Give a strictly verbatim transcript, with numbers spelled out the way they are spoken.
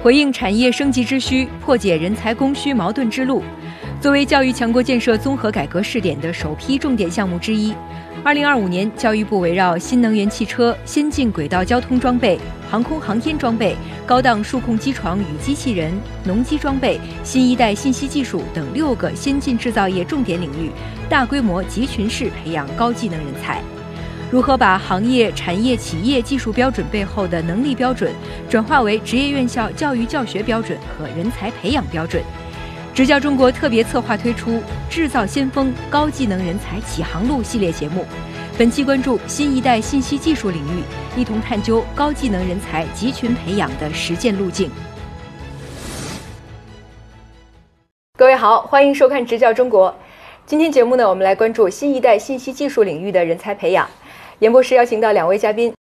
回应产业升级之需，破解人才供需矛盾之路。作为教育强国建设综合改革试点的首批重点项目之一，二零二五年，教育部围绕新能源汽车、先进轨道交通装备、航空航天装备、高档数控机床与机器人、农机装备、新一代信息技术等六个先进制造业重点领域，大规模集群式培养高技能人才。如何把行业、产业、企业技术标准背后的能力标准，转化为职业院校教育教学标准和人才培养标准？执教中国特别策划推出“制造先锋，高技能人才启航路”系列节目，本期关注新一代信息技术领域，一同探究高技能人才集群培养的实践路径。各位好，欢迎收看《执教中国》。今天节目呢，我们来关注新一代信息技术领域的人才培养。严博士邀请到两位嘉宾，